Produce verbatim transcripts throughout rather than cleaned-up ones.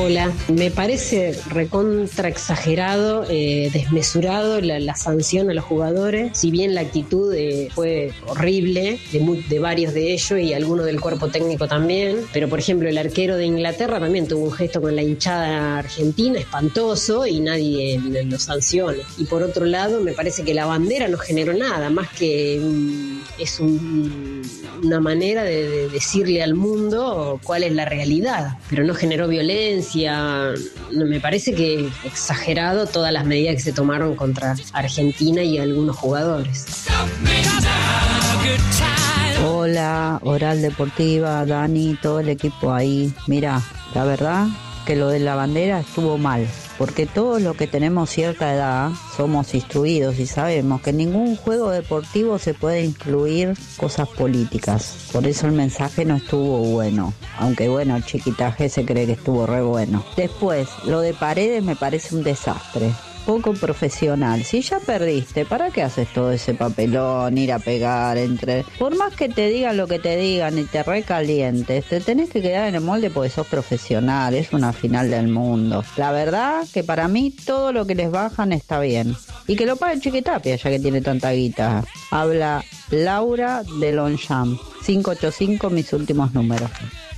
Hola, me parece recontra exagerado, eh, desmesurado la, la sanción a los jugadores, si bien la actitud eh, fue horrible de, muy, de varios de ellos y algunos del cuerpo técnico también, pero por ejemplo el arquero de Inglaterra también tuvo un gesto con la hinchada argentina espantoso y nadie lo sanciona. Y por otro lado me parece que la bandera no generó nada, más que um, es un, una manera de, de decirle al mundo cuál es la realidad, pero no generó violencia. Me parece que exagerado todas las medidas que se tomaron contra Argentina y algunos jugadores. Hola, Oral Deportiva, Dani, todo el equipo ahí. Mira, la verdad que lo de la bandera estuvo mal, porque todos los que tenemos cierta edad somos instruidos y sabemos que en ningún juego deportivo se puede incluir cosas políticas. Por eso el mensaje no estuvo bueno, aunque bueno, el chiquitaje se cree que estuvo re bueno. Después, lo de Paredes me parece un desastre. Poco profesional. Si ya perdiste, ¿para qué haces todo ese papelón, ir a pegar entre... Por más que te digan lo que te digan y te recalientes, te tenés que quedar en el molde porque sos profesional, es una final del mundo. La verdad que para mí todo lo que les bajan está bien. Y que lo pague Chiquitapia, ya que tiene tanta guita. Habla Laura de Longchamp. cinco ocho cinco, mis últimos números.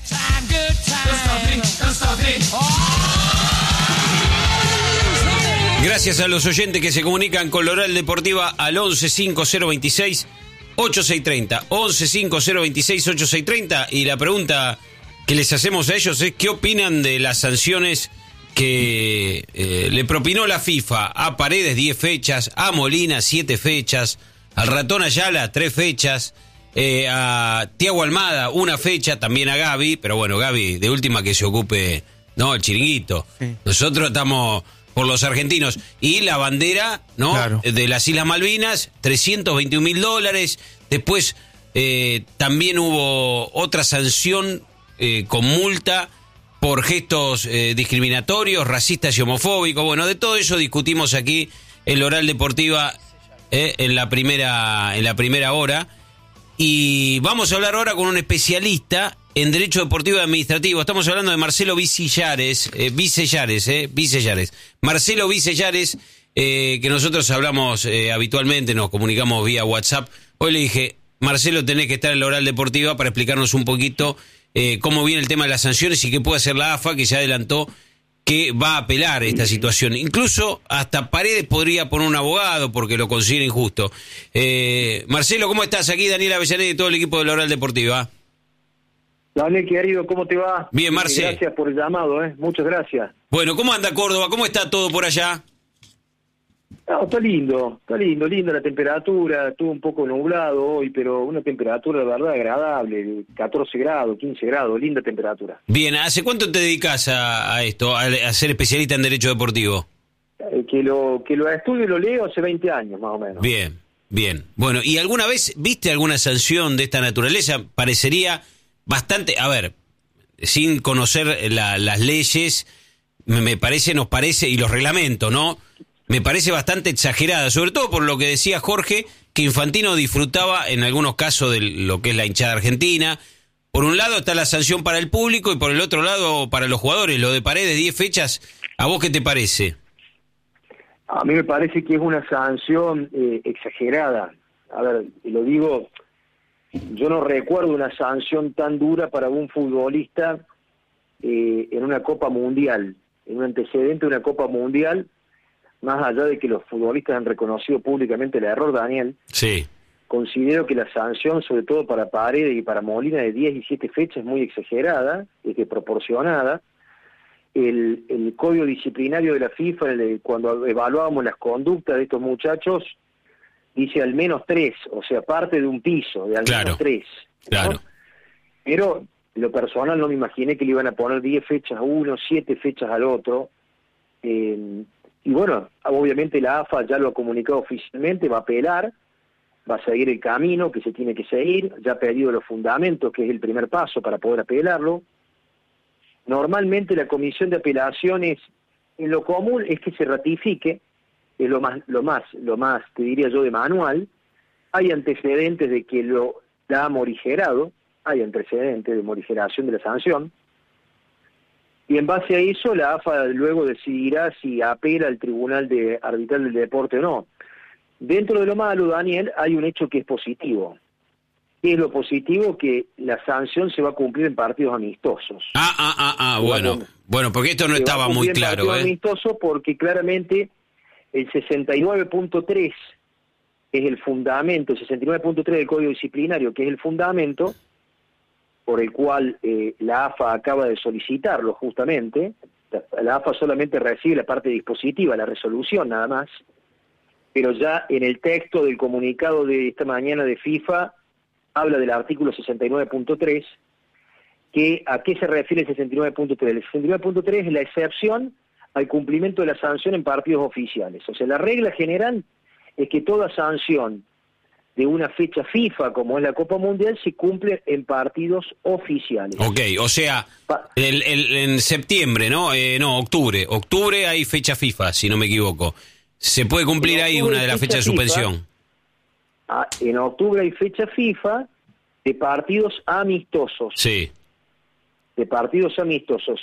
Gracias a los oyentes que se comunican con la Oral Deportiva al once cinco cero veintiséis ochenta y seis treinta. once cinco cero veintiséis ochenta y seis treinta. Y la pregunta que les hacemos a ellos es: ¿qué opinan de las sanciones que eh, le propinó la FIFA a Paredes, diez fechas, a Molina, siete fechas, al Ratón Ayala, tres fechas, eh, a Thiago Almada, una fecha, también a Gaby, pero bueno, Gaby, de última que se ocupe, no, el chiringuito. Sí. Nosotros estamos por los argentinos. Y la bandera, ¿no? Claro. De las Islas Malvinas, trescientos veintiún mil dólares. Después eh, también hubo otra sanción eh, con multa por gestos eh, discriminatorios, racistas y homofóbicos. Bueno, de todo eso discutimos aquí en la Oral Deportiva eh, en la primera, en la primera hora. Y vamos a hablar ahora con un especialista en Derecho Deportivo y Administrativo. Estamos hablando de Marcelo Vicellares, eh, Vicellares, eh, Vicellares. Marcelo Vicellares, eh, que nosotros hablamos eh, habitualmente, nos comunicamos vía WhatsApp. Hoy le dije, Marcelo, tenés que estar en la Oral Deportiva para explicarnos un poquito eh, cómo viene el tema de las sanciones y qué puede hacer la A F A, que ya adelantó que va a apelar esta situación. Incluso hasta Paredes podría poner un abogado porque lo considera injusto. Eh, Marcelo, ¿cómo estás? Aquí Daniel Avellaneda y todo el equipo de la Oral Deportiva. Daniel, querido, ¿cómo te va? Bien, Marce. Gracias por el llamado, ¿eh? Muchas gracias. Bueno, ¿cómo anda Córdoba? ¿Cómo está todo por allá? No, está lindo, está lindo, linda la temperatura, estuvo un poco nublado hoy, pero una temperatura de verdad agradable, catorce grados, quince grados, linda temperatura. Bien, ¿hace cuánto te dedicas a, a esto, a, a ser especialista en Derecho Deportivo? Eh, que lo que lo estudio y lo leo hace veinte años, más o menos. Bien, bien. Bueno, ¿y alguna vez viste alguna sanción de esta naturaleza? Parecería bastante, a ver, sin conocer la, las leyes, me, me parece, nos parece, y los reglamentos, ¿no? Me parece bastante exagerada, sobre todo por lo que decía Jorge, que Infantino disfrutaba en algunos casos de lo que es la hinchada argentina. Por un lado está la sanción para el público y por el otro lado para los jugadores. Lo de Paredes, diez fechas, ¿a vos qué te parece? A mí me parece que es una sanción eh, exagerada. A ver, lo digo, yo no recuerdo una sanción tan dura para un futbolista eh, en una Copa Mundial, en un antecedente de una Copa Mundial. Más allá de que los futbolistas han reconocido públicamente el error, Daniel, sí, considero que la sanción, sobre todo para Paredes y para Molina, de diez y siete fechas es muy exagerada, es desproporcionada. El, el código disciplinario de la FIFA, el, cuando evaluábamos las conductas de estos muchachos, dice al menos tres, o sea, parte de un piso, de al claro, menos tres. ¿no? Claro. Pero, lo personal, no me imaginé que le iban a poner diez fechas a uno, siete fechas al otro. Eh, Y bueno, obviamente la A F A ya lo ha comunicado oficialmente, va a apelar, va a seguir el camino que se tiene que seguir, ya ha pedido los fundamentos, que es el primer paso para poder apelarlo. Normalmente la comisión de apelaciones, en lo común es que se ratifique, es lo más, lo más, lo más, te diría yo, de manual. Hay antecedentes de que lo la ha morigerado, hay antecedentes de morigeración de la sanción. Y en base a eso la A F A luego decidirá si apela al Tribunal de Arbitral del Deporte o no. Dentro de lo malo, Daniel, hay un hecho que es positivo. ¿Qué es lo positivo? Que la sanción se va a cumplir en partidos amistosos. Ah, ah, ah, ah bueno. Bueno, porque esto no estaba muy claro. Se va a cumplir en partidos amistosos porque claramente el sesenta y nueve punto tres es el fundamento, el sesenta y nueve punto tres del Código Disciplinario, que es el fundamento por el cual eh, la A F A acaba de solicitarlo justamente. La, la A F A solamente recibe la parte dispositiva, la resolución nada más, pero ya en el texto del comunicado de esta mañana de FIFA habla del artículo sesenta y nueve punto tres, que ¿a qué se refiere el sesenta y nueve punto tres? El sesenta y nueve punto tres es la excepción al cumplimiento de la sanción en partidos oficiales. O sea, la regla general es que toda sanción de una fecha FIFA, como es la Copa Mundial, se cumple en partidos oficiales. Ok, o sea, el, el, en septiembre, ¿no? Eh, no, octubre. Octubre hay fecha FIFA, si no me equivoco. ¿Se puede cumplir ahí una de las fechas de suspensión? Ah, en octubre hay fecha FIFA de partidos amistosos. Sí. De partidos amistosos.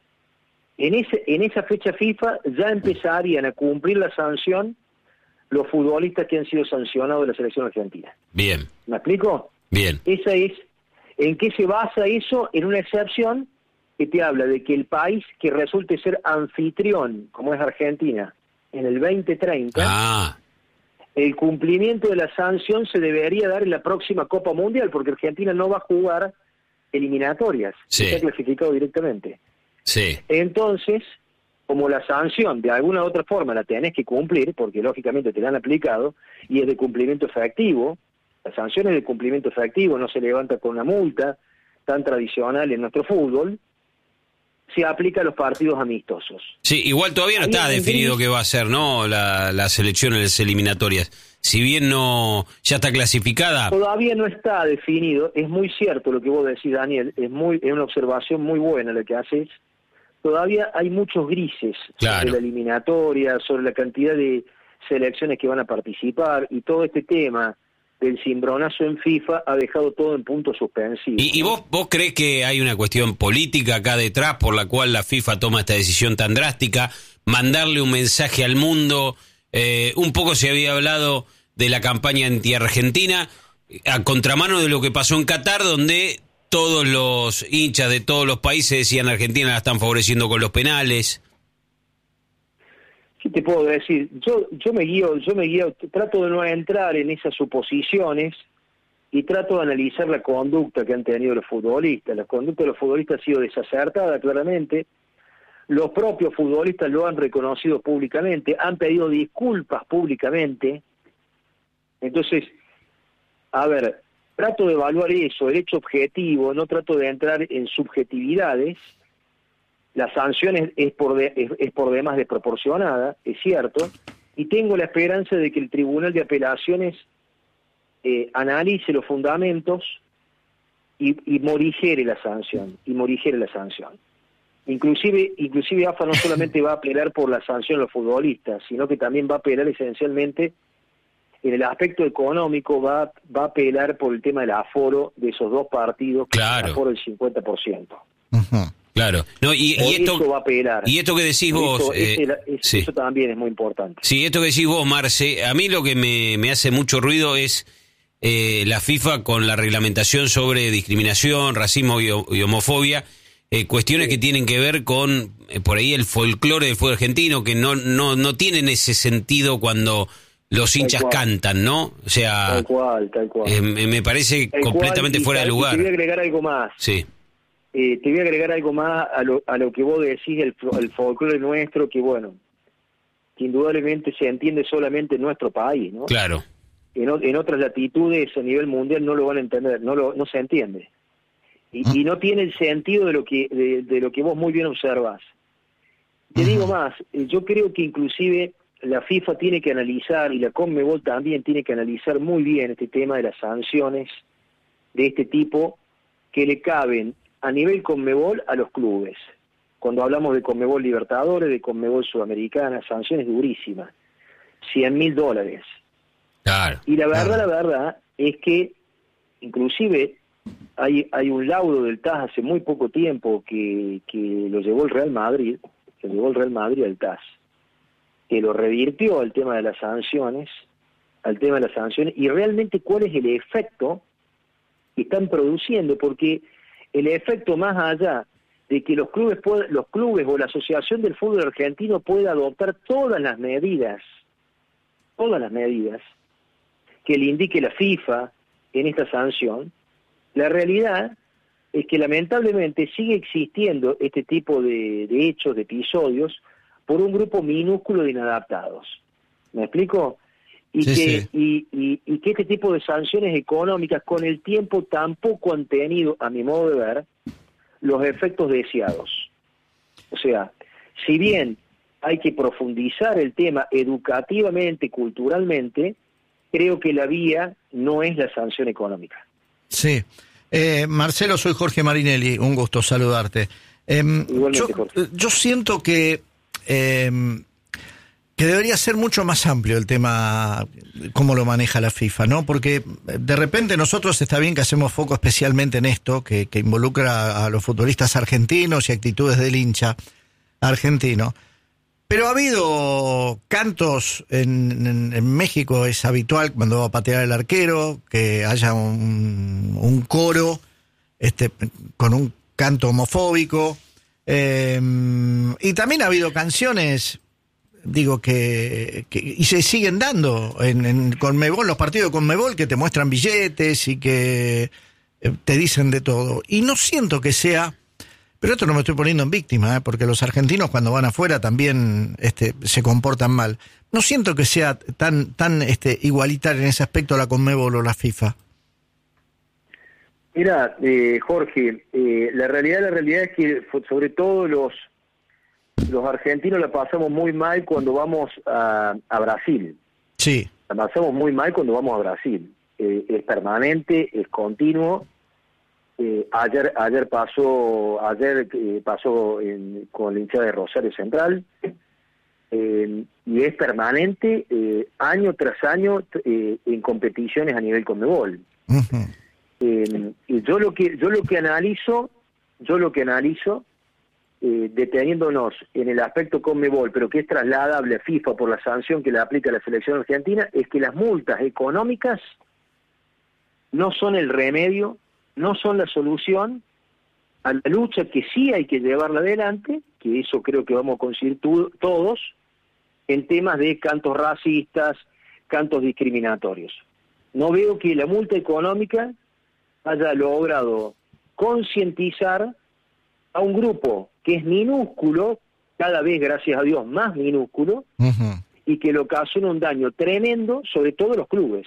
En ese en esa fecha FIFA ya empezarían a cumplir la sanción los futbolistas que han sido sancionados de la selección argentina. Bien. ¿Me explico? Bien. Esa es, ¿en qué se basa eso? En una excepción que te habla de que el país que resulte ser anfitrión, como es Argentina, en el veinte treinta, ah. el cumplimiento de la sanción se debería dar en la próxima Copa Mundial, porque Argentina no va a jugar eliminatorias, sí. Está clasificado directamente. Sí. Entonces, como la sanción de alguna u otra forma la tenés que cumplir, porque lógicamente te la han aplicado, y es de cumplimiento efectivo, la sanción es de cumplimiento efectivo, no se levanta con una multa tan tradicional en nuestro fútbol, se aplica a los partidos amistosos. Sí, igual todavía no está definido qué va a ser, ¿no? La, la selección en las eliminatorias. Si bien no ya está clasificada. Todavía no está definido, es muy cierto lo que vos decís, Daniel, es muy es una observación muy buena la que haces. Todavía hay muchos grises claro. sobre la eliminatoria, sobre la cantidad de selecciones que van a participar, y todo este tema del cimbronazo en FIFA ha dejado todo en punto suspensivo. ¿Y, y vos, vos crees que hay una cuestión política acá detrás por la cual la FIFA toma esta decisión tan drástica? Mandarle un mensaje al mundo. Eh, un poco se había hablado de la campaña anti-argentina, a contramano de lo que pasó en Qatar, donde todos los hinchas de todos los países decían Argentina la están favoreciendo con los penales. ¿Qué te puedo decir? Yo yo me guío, yo me guío, trato de no entrar en esas suposiciones y trato de analizar la conducta que han tenido los futbolistas. La conducta de los futbolistas ha sido desacertada, claramente. Los propios futbolistas lo han reconocido públicamente, han pedido disculpas públicamente. Entonces, a ver, trato de evaluar eso, el hecho objetivo, no trato de entrar en subjetividades. La sanción es, es, por de, es, es por demás desproporcionada, es cierto, y tengo la esperanza de que el Tribunal de Apelaciones eh, analice los fundamentos y, y morigere la sanción, y morigere la sanción. Inclusive, inclusive A F A no solamente va a apelar por la sanción a los futbolistas, sino que también va a apelar esencialmente en el aspecto económico, va, va a apelar por el tema del aforo de esos dos partidos, claro. el aforo del cincuenta por ciento. Uh-huh. Claro. No, y, y esto eso va a apelar. Y esto que decís vos... Eso, eh, ese, ese, sí. eso también es muy importante. Sí, esto que decís vos, Marce, a mí lo que me, me hace mucho ruido es eh, la FIFA con la reglamentación sobre discriminación, racismo y, y homofobia, eh, cuestiones sí. que tienen que ver con, eh, por ahí, el folclore del fútbol argentino, que no, no, no tienen ese sentido cuando los hinchas cantan, ¿no? O sea, tal cual, tal cual. Eh, me parece tal completamente cual, fuera de lugar. Te voy a agregar algo más. Sí. Eh, te voy a agregar algo más a lo, a lo que vos decís, el, el folclore nuestro, que bueno, que indudablemente se entiende solamente en nuestro país, ¿no? Claro. En, en otras latitudes a nivel mundial no lo van a entender, no lo no se entiende. Y, ¿Ah? y no tiene el sentido de lo que de, de lo que vos muy bien observás. Te uh-huh. digo más, yo creo que inclusive la FIFA tiene que analizar, y la Conmebol también tiene que analizar muy bien este tema de las sanciones de este tipo que le caben a nivel Conmebol a los clubes. Cuando hablamos de Conmebol Libertadores, de Conmebol Sudamericana, sanciones durísimas, cien mil dólares. Claro. Y la verdad, claro. la verdad es que inclusive hay hay un laudo del T A S hace muy poco tiempo que, que lo llevó el Real Madrid, que llevó el Real Madrid al T A S, que lo revirtió al tema de las sanciones, al tema de las sanciones, y realmente cuál es el efecto que están produciendo, porque el efecto más allá de que los clubes puede, los clubes o la Asociación del Fútbol Argentino pueda adoptar todas las medidas, todas las medidas que le indique la FIFA en esta sanción, la realidad es que lamentablemente sigue existiendo este tipo de, de hechos, de episodios, por un grupo minúsculo de inadaptados. ¿Me explico? Y, sí, que, sí. Y, y, y que este tipo de sanciones económicas con el tiempo tampoco han tenido, a mi modo de ver, los efectos deseados. O sea, si bien hay que profundizar el tema educativamente, culturalmente, creo que la vía no es la sanción económica. Sí. Eh, Marcelo, soy Jorge Marinelli, un gusto saludarte. Eh, Igualmente, yo, Jorge. yo siento que, eh, que debería ser mucho más amplio el tema, cómo lo maneja la FIFA, ¿no? Porque de repente nosotros está bien que hacemos foco especialmente en esto, que, que involucra a los futbolistas argentinos y actitudes del hincha argentino. Pero ha habido cantos en, en, en México, es habitual cuando va a patear el arquero, que haya un, un coro este, con un canto homofóbico. Eh, y también ha habido canciones, digo, que, que y se siguen dando en, en Conmebol, los partidos de Conmebol, que te muestran billetes y que eh, te dicen de todo. Y no siento que sea... Pero esto no me estoy poniendo en víctima, ¿eh? Porque los argentinos cuando van afuera también este, se comportan mal. No siento que sea tan tan este, igualitaria en ese aspecto la Conmebol o la FIFA. Mira, eh, Jorge, eh, la realidad la realidad es que sobre todo los los argentinos la pasamos muy mal cuando vamos a, a Brasil. Sí. La pasamos muy mal cuando vamos a Brasil. Eh, es permanente, es continuo. Eh, ayer ayer pasó ayer eh, pasó en, con la hinchada de Rosario Central eh, y es permanente eh, año tras año eh, en competiciones a nivel Conmebol. Uh-huh. eh, y yo lo que yo lo que analizo yo lo que analizo eh, deteniéndonos en el aspecto Conmebol, pero que es trasladable a FIFA por la sanción que le aplica a la selección argentina, es que las multas económicas no son el remedio, no son la solución a la lucha que sí hay que llevarla adelante, que eso creo que vamos a conseguir tu, todos, en temas de cantos racistas, cantos discriminatorios. No veo que la multa económica haya logrado concientizar a un grupo que es minúsculo, cada vez, gracias a Dios, más minúsculo, uh-huh. y que le ocasiona un daño tremendo, sobre todo los clubes.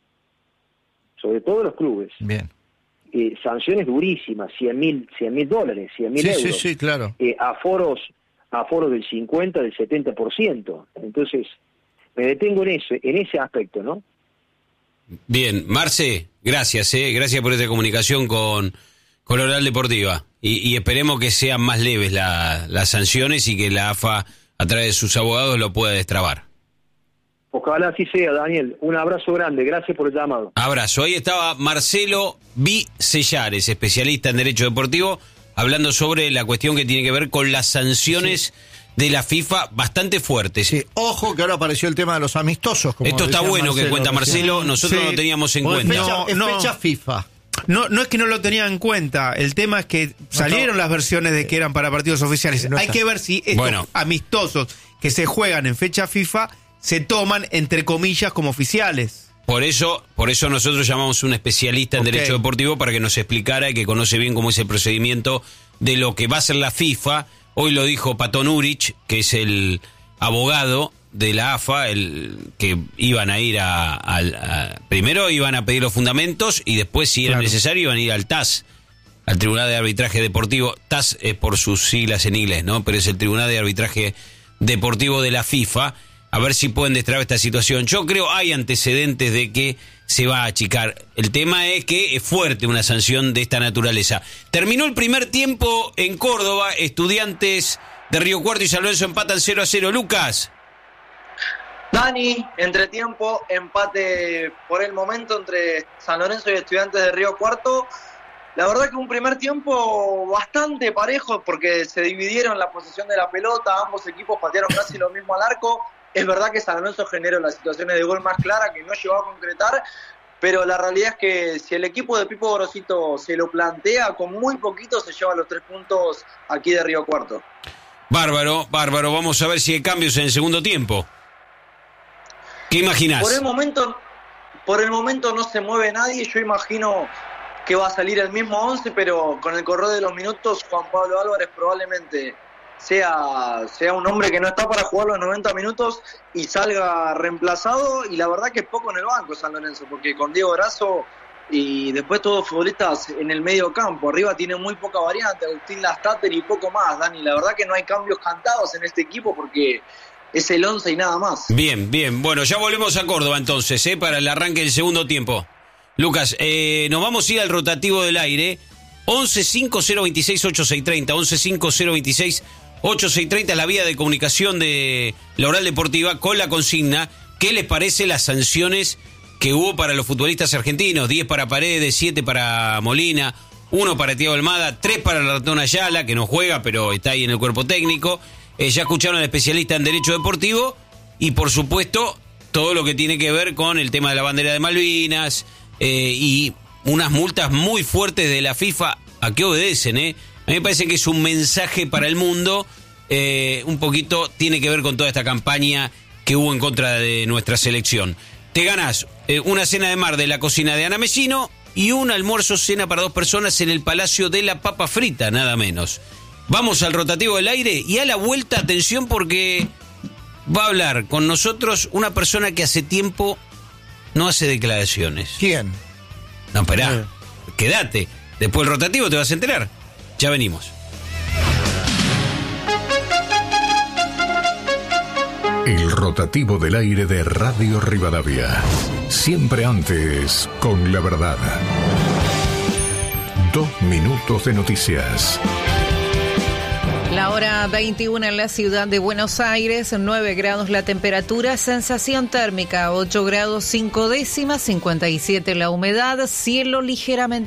Sobre todo los clubes. Bien. Eh, sanciones durísimas, cien mil dólares, cien mil sí, euros. Sí, sí, claro. Eh, aforos, aforos del cincuenta, del setenta por ciento. Entonces, me detengo en ese, en ese aspecto, ¿no? Bien, Marce, gracias, eh, gracias por esta comunicación con, con Oral Deportiva. Y, y esperemos que sean más leves la, las sanciones y que la A F A, a través de sus abogados, lo pueda destrabar. Ojalá así sea, Daniel. Un abrazo grande. Gracias por el llamado. Abrazo. Ahí estaba Marcelo Vicellares, especialista en Derecho Deportivo, hablando sobre la cuestión que tiene que ver con las sanciones sí. de la FIFA bastante fuertes. Sí. Ojo que ahora apareció el tema de los amistosos. Como Esto está bueno Marcelo, que cuenta Marcelo. Nosotros sí. no lo teníamos en o cuenta. Fecha, No, en no. fecha FIFA. No, no es que no lo tenían en cuenta. El tema es que salieron no, no. las versiones de que eran para partidos oficiales. No Hay está. que ver si estos bueno. amistosos que se juegan en fecha FIFA se toman, entre comillas, como oficiales. Por eso, por eso nosotros llamamos a un especialista en okay. Derecho Deportivo para que nos explicara y que conoce bien cómo es el procedimiento de lo que va a hacer la FIFA. Hoy lo dijo Patón Urich, que es el abogado de la A F A, el que iban a ir a, a, a... Primero iban a pedir los fundamentos y después, si era claro. necesario, iban a ir al T A S, al Tribunal de Arbitraje Deportivo. T A S es por sus siglas en inglés, ¿no? Pero es el Tribunal de Arbitraje Deportivo de la FIFA. A ver si pueden destrabar esta situación. Yo creo hay antecedentes de que se va a achicar. El tema es que es fuerte una sanción de esta naturaleza. Terminó el primer tiempo en Córdoba. Estudiantes de Río Cuarto y San Lorenzo empatan cero a cero. Lucas. Dani, entretiempo, empate por el momento entre San Lorenzo y Estudiantes de Río Cuarto. La verdad que un primer tiempo bastante parejo porque se dividieron la posesión de la pelota, ambos equipos patearon casi lo mismo al arco. Es verdad que San Lorenzo generó las situaciones de gol más claras que no llegó a concretar, pero la realidad es que si el equipo de Pipo Gorosito se lo plantea, con muy poquito se lleva los tres puntos aquí de Río Cuarto. Bárbaro, bárbaro. Vamos a ver si hay cambios en el segundo tiempo. ¿Qué imaginás? Por el momento, por el momento no se mueve nadie. Yo imagino que va a salir el mismo once, pero con el correr de los minutos Juan Pablo Álvarez probablemente sea, sea un hombre que no está para jugar los noventa minutos y salga reemplazado, y la verdad que es poco en el banco San Lorenzo, porque con Diego Erazo y después todos futbolistas en el medio campo, arriba tiene muy poca variante, Agustín Lastater y poco más, Dani, la verdad que no hay cambios cantados en este equipo porque es el once y nada más. Bien, bien, bueno, ya volvemos a Córdoba entonces, ¿eh? Para el arranque del segundo tiempo. Lucas, eh, nos vamos a ir al rotativo del aire. once cinco cero veintiséis ochenta y seis treinta, once cinco cero veintiséis ochenta y seis treinta es la vía de comunicación de la Oral Deportiva con la consigna: ¿qué les parece las sanciones que hubo para los futbolistas argentinos? diez para Paredes, siete para Molina, uno para Thiago Almada, tres para el Ratón Ayala, que no juega pero está ahí en el cuerpo técnico. Eh, ya escucharon al especialista en Derecho Deportivo y por supuesto todo lo que tiene que ver con el tema de la bandera de Malvinas, Eh, y unas multas muy fuertes de la FIFA. ¿A qué obedecen? Eh? A mí me parece que es un mensaje para el mundo, eh, un poquito tiene que ver con toda esta campaña que hubo en contra de nuestra selección. Te ganás eh, una cena de mar de la cocina de Ana Messino y un almuerzo cena para dos personas en el Palacio de la Papa Frita, nada menos. Vamos al rotativo del aire y a la vuelta, atención, porque va a hablar con nosotros una persona que hace tiempo no hace declaraciones. ¿Quién? No, esperá. Eh. Quédate. Después del rotativo te vas a enterar. Ya venimos. El rotativo del aire de Radio Rivadavia. Siempre antes con la verdad. Dos minutos de noticias. La hora veintiuna en la ciudad de Buenos Aires, nueve grados la temperatura, sensación térmica ocho grados cinco décimas, cincuenta y siete la humedad, cielo ligeramente